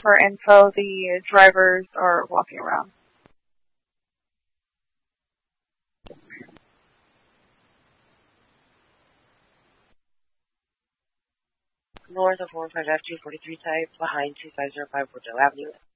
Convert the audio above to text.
for info, the drivers are walking around. North of 415F 243 type, behind 2505 Bordeaux Avenue.